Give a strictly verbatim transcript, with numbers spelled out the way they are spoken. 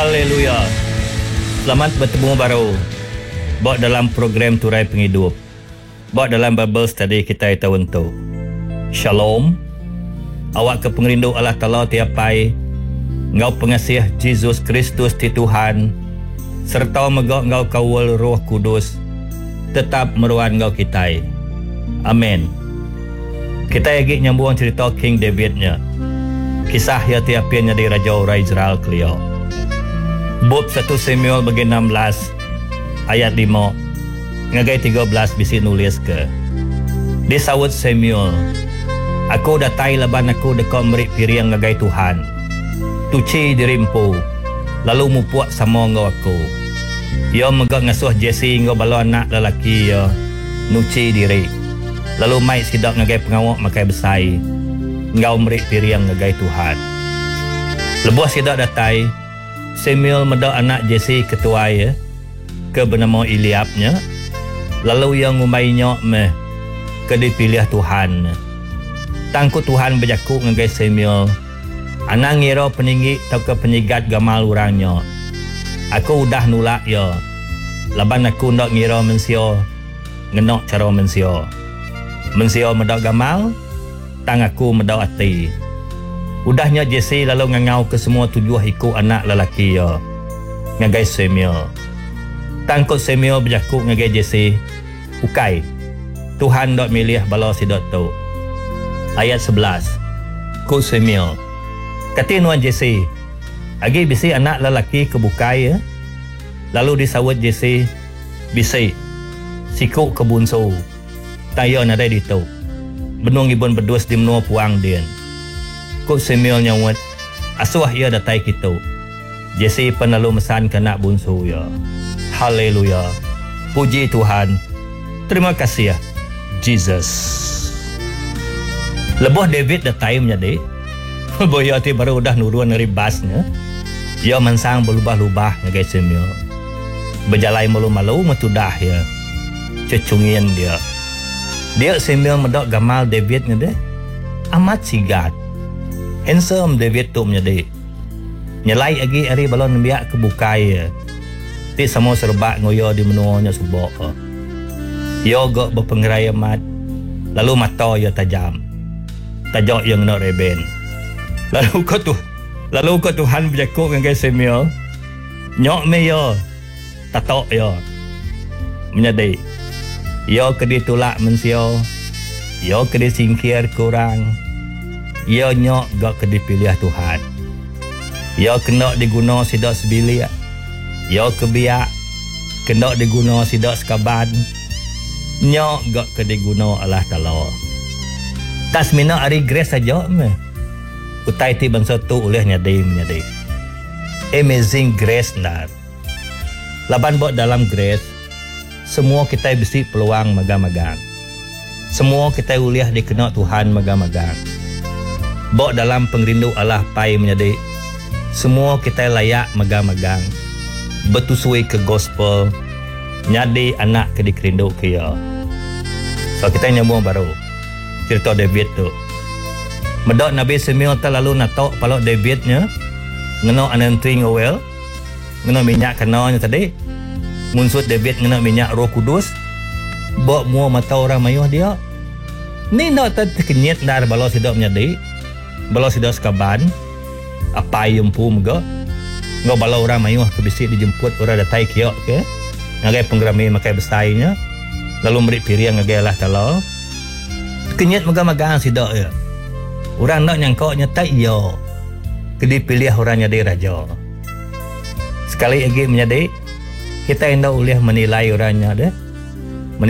Haleluya. Selamat bertemu baru. Bawa dalam program Turai Penghidup. Bawa dalam Bible Study kita itu untuk Shalom. Awak ke pengrindu Allah Ta'ala tiapai. Ngau pengasih Jesus Kristus ti Tuhan. Serta megak ngau kawal Roh Kudus. Tetap meruan ngau kitai. Amin. Kita lagi nyambung cerita King Davidnya. Kisah ya tiapnya dari Raja Orang Israel kelio. Bab satu Samuel bagi enam belas ayat lima ngagai tiga belas bisi nulis ke. Disawut Samuel, aku datai laban aku dekat merik piriang ngagai Tuhan. Tuci dirimpu, lalu mupuak sama ngau aku. Ia megak ngasuh Jesse ngau balo anak lelaki ia nuci diri. Lalu mai sidak ngagai pengawak makai besai. Ngau merik piriang ngagai Tuhan. Lebuh sidak datai Samuel medak anak Jesse ketua ya ke bernama Eliabnya. Lalu yang ngumainya meh ke dipilih Tuhan. Tangku Tuhan berjakuk ngagai Samuel. Anak ngira peninggi atau ke penyigat gamal orangnya. Aku udah nulak ya. Laban aku nak ngira mensio ngenok cara mensio. Mensio medak gamal, tang aku medak hati. Udahnya Jesse lalu ngangau ke semua tujuh ikut anak lelaki ya. Ngagai Samuel. Tangkut Samuel berjakuk ngagai Jesse. Ukai. Tuhan dok milih bala si dok tu. Ayat sebelas. Kut Samuel. Kata nuan Jesse. Agi bisi anak lelaki kebukai ya. Lalu disawat Jesse. Bisi. Sikuk kebunsu. Tayo nadai ditu. Benung ibun berdua di menua puang dia. Kut Samuel nyawat, asuah ia datai kita. Jesse penalu mesan ke anak bungsu ya. Haleluya. Puji Tuhan. Terima kasih ya, Jesus. Lebuh David datai menjadi. Boya ti baru udah nurun dari basnya. Ia mensang berlubah-lubah ngagai Samuel. Berjalai malu-malu metudah ya. Cecungin dia. Dia Samuel medak gamal David ngade. Amat sigat. Handsome David tu menjadi. Nyelai lagi hari balon biak kebukai ya. Ti semua serba ngoyo di menuanya subok. Yo gak berpenggerai amat. Lalu mata yo tajam. Tajak yang nak reben. Lalu kau tu, lalu kau Tuhan berjakuk dengan Samuel. Nyok me yo. Tatok yo. Menjadi. Yo kedi tulak mensio. Yo kedi singkir kurang. Yo nyok gak kedi pilih Tuhan. Yo kena diguna sidak sebilik. Yo kebiak. Kena diguna sidak sekaban. Nyok gak kedi guna Allah Ta'ala. Tas mina hari grace saja me. Utai ti bangsa tu oleh nyadai menyadai. Amazing grace nar. Laban buat dalam grace. Semua kita bisi peluang magang-magang. Semua kita uliah dikena Tuhan magang-magang. Bawa dalam pengrindu Allah pai menyadai. Semua kita layak magang-magang. Betusui ke gospel. Nyadi anak ke dikerindu ke ya. So kita nyambung baru. Cerita David tu. Medok Nabi Samuel terlalu natok palok Davidnya. Ngena anointing oil. Ngena minyak kenanya tadi. Munsut David ngena minyak Roh Kudus. Bawa mua mata orang mayuh dia. Ni nak terkenyit dar balo sidak menyadi. Balo sidak sekaban. Apa yang pu mga. Ngau balo orang mayuh kebisi dijemput orang datai kiok ke. Ngagai penggerami makai besainya. Lalu beri piriang ngagai Allah Ta'ala. Kenyit maga-magaan sidak ya. Orang nak nyangkok nyetak ya. Kedi pilih orang nyadi raja. Sekali lagi menyadi. Kita hendak boleh menilai orangnya deh.